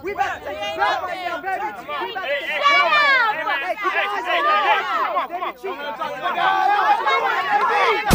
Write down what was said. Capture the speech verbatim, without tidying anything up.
We about to take the belt right now, baby. We about to take the Shut belt up! right now. Hey, keep your eyes on the ball. Come on, come on.